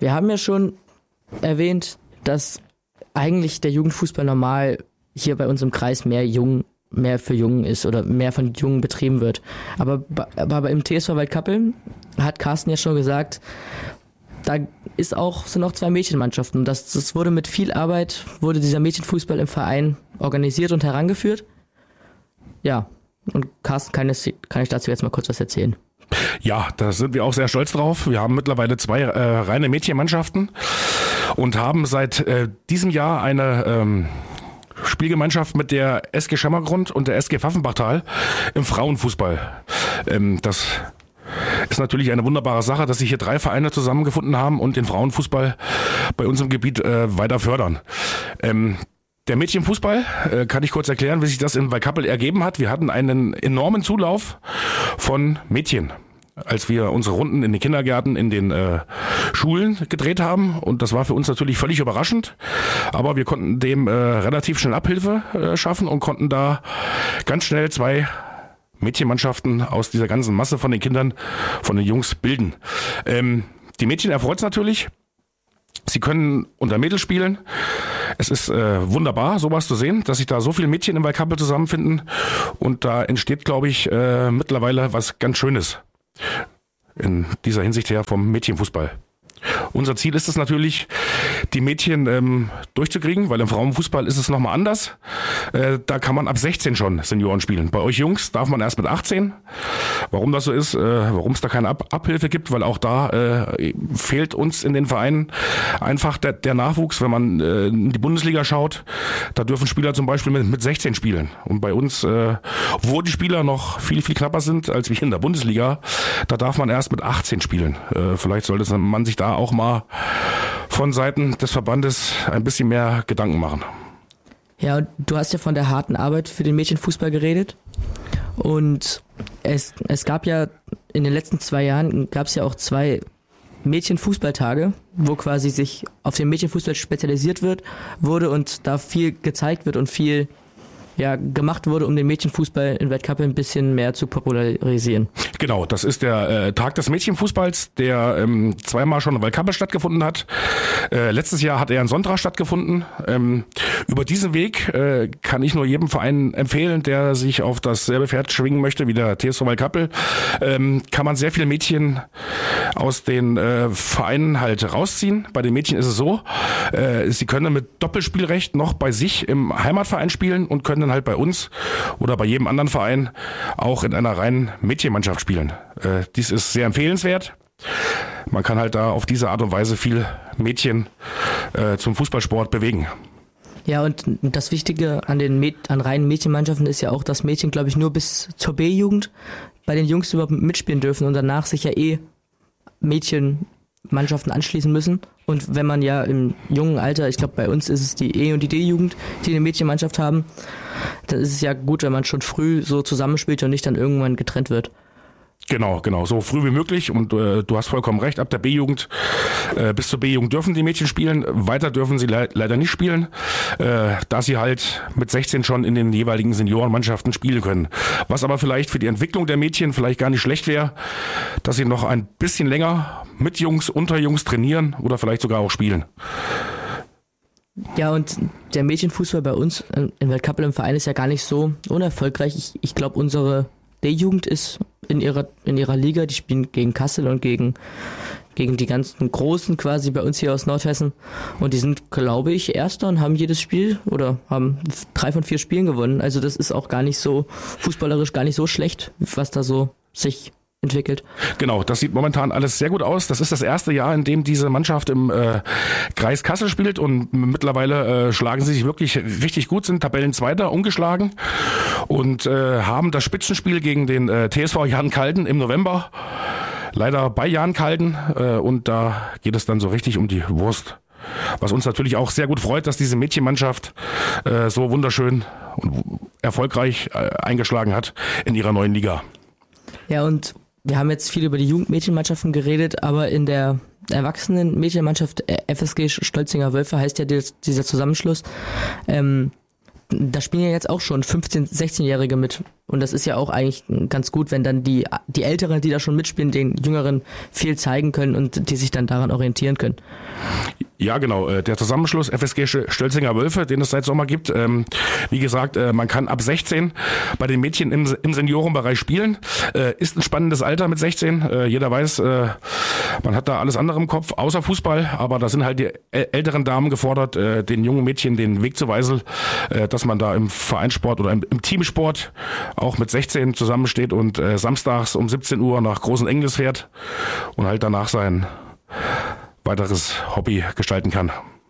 Wir haben ja schon erwähnt, dass eigentlich der Jugendfußball normal hier bei uns im Kreis mehr für Jungen ist oder mehr von Jungen betrieben wird. Aber im TSV Waldkappeln hat Carsten ja schon gesagt, da sind auch 2 Mädchenmannschaften. Das wurde mit viel Arbeit, wurde dieser Mädchenfußball im Verein organisiert und herangeführt. Ja, und Carsten, kann ich dazu jetzt mal kurz was erzählen? Ja, da sind wir auch sehr stolz drauf. Wir haben mittlerweile 2 reine Mädchenmannschaften und haben seit diesem Jahr eine Spielgemeinschaft mit der SG Schemmergrund und der SG Pfaffenbachtal im Frauenfußball. Das ist natürlich eine wunderbare Sache, dass sich hier 3 Vereine zusammengefunden haben und den Frauenfußball bei uns im Gebiet weiter fördern. Der Mädchenfußball, kann ich kurz erklären, wie sich das in Waldkappel ergeben hat. Wir hatten einen enormen Zulauf von Mädchen, als wir unsere Runden in den Kindergärten, in den Schulen gedreht haben. Und das war für uns natürlich völlig überraschend. Aber wir konnten dem relativ schnell Abhilfe schaffen und konnten da ganz schnell 2 Mädchenmannschaften aus dieser ganzen Masse von den Kindern, von den Jungs bilden. Die Mädchen erfreut es natürlich. Sie können unter Mädels spielen. Es ist wunderbar, sowas zu sehen, dass sich da so viele Mädchen im Waldkappel zusammenfinden. Und da entsteht, glaube ich, mittlerweile was ganz Schönes in dieser Hinsicht her vom Mädchenfußball. Unser Ziel ist es natürlich, die Mädchen durchzukriegen, weil im Frauenfußball ist es nochmal anders. Da kann man ab 16 schon Senioren spielen. Bei euch Jungs darf man erst mit 18. Warum das so ist, warum es da keine Abhilfe gibt, weil auch da fehlt uns in den Vereinen einfach der Nachwuchs. Wenn man in die Bundesliga schaut, da dürfen Spieler zum Beispiel mit 16 spielen. Und bei uns, wo die Spieler noch viel, viel knapper sind als wir in der Bundesliga, da darf man erst mit 18 spielen. Vielleicht sollte man sich da auch mal von Seiten des Verbandes ein bisschen mehr Gedanken machen. Ja, und du hast ja von der harten Arbeit für den Mädchenfußball geredet. Und es gab ja in den letzten 2 Jahren gab es ja auch 2 Mädchenfußballtage, wo quasi sich auf den Mädchenfußball spezialisiert wurde und da viel gezeigt wird und viel gemacht wurde, um den Mädchenfußball in Waldkappel ein bisschen mehr zu popularisieren. Genau, das ist der Tag des Mädchenfußballs, der 2-mal schon in Waldkappel stattgefunden hat. Letztes Jahr hat er am Sonntag stattgefunden. Über diesen Weg kann ich nur jedem Verein empfehlen, der sich auf dasselbe Pferd schwingen möchte wie der TSV Waldkappel. Kann man sehr viele Mädchen aus den Vereinen halt rausziehen. Bei den Mädchen ist es so, sie können mit Doppelspielrecht noch bei sich im Heimatverein spielen und können dann halt bei uns oder bei jedem anderen Verein auch in einer reinen Mädchenmannschaft spielen. Dies ist sehr empfehlenswert. Man kann halt da auf diese Art und Weise viel Mädchen zum Fußballsport bewegen. Ja, und das Wichtige an reinen Mädchenmannschaften ist ja auch, dass Mädchen, glaube ich, nur bis zur B-Jugend bei den Jungs überhaupt mitspielen dürfen und danach sich ja Mädchenmannschaften anschließen müssen. Und wenn man ja im jungen Alter, ich glaube bei uns ist es die E- und die D-Jugend, die eine Mädchenmannschaft haben, dann ist es ja gut, wenn man schon früh so zusammenspielt und nicht dann irgendwann getrennt wird. Genau, so früh wie möglich und du hast vollkommen recht, ab der B-Jugend bis zur B-Jugend dürfen die Mädchen spielen, weiter dürfen sie leider nicht spielen, da sie halt mit 16 schon in den jeweiligen Seniorenmannschaften spielen können. Was aber vielleicht für die Entwicklung der Mädchen vielleicht gar nicht schlecht wäre, dass sie noch ein bisschen länger mit Jungs, unter Jungs trainieren oder vielleicht sogar auch spielen. Ja, und der Mädchenfußball bei uns in Waldkappel im Verein ist ja gar nicht so unerfolgreich. Ich glaube, unsere D-Jugend ist in ihrer Liga, die spielen gegen Kassel und gegen die ganzen Großen quasi bei uns hier aus Nordhessen. Und die sind, glaube ich, Erster und haben jedes Spiel oder haben 3 von 4 Spielen gewonnen. Also das ist auch gar nicht so, fußballerisch gar nicht so schlecht, was da so sich entwickelt. Genau, das sieht momentan alles sehr gut aus. Das ist das erste Jahr, in dem diese Mannschaft im Kreis Kassel spielt und mittlerweile schlagen sie sich wirklich richtig gut, sind Tabellenzweiter, ungeschlagen und haben das Spitzenspiel gegen den TSV Jan Kalden im November. Leider bei Jan Kalden und da geht es dann so richtig um die Wurst. Was uns natürlich auch sehr gut freut, dass diese Mädchenmannschaft so wunderschön und erfolgreich eingeschlagen hat in ihrer neuen Liga. Ja, und wir haben jetzt viel über die Jugendmädchenmannschaften geredet, aber in der Erwachsenen-Mädchenmannschaft FSG Stolzinger Wölfe heißt ja dieser Zusammenschluss. da spielen ja jetzt auch schon 15-, 16-Jährige mit. Und das ist ja auch eigentlich ganz gut, wenn dann die Älteren, die da schon mitspielen, den Jüngeren viel zeigen können und die sich dann daran orientieren können. Ja, genau. Der Zusammenschluss FSG Stölzinger Wölfe, den es seit Sommer gibt. Wie gesagt, man kann ab 16 bei den Mädchen im Seniorenbereich spielen. Ist ein spannendes Alter mit 16. Jeder weiß, man hat da alles andere im Kopf, außer Fußball. Aber da sind halt die älteren Damen gefordert, den jungen Mädchen den Weg zu weisen, dass man da im Vereinssport oder im Teamsport auch mit 16 zusammensteht und samstags um 17 Uhr nach Großen Engels fährt und halt danach sein weiteres Hobby gestalten kann.